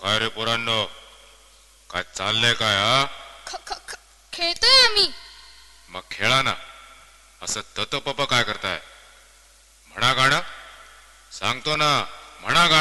काय रे पोरांनो, काय चाललंय काय? हा, खेळतोय आम्ही. मग खेळा ना. असं तत पप काय करताय? म्हणा गाणं. सांगतो ना, म्हणा गाणं.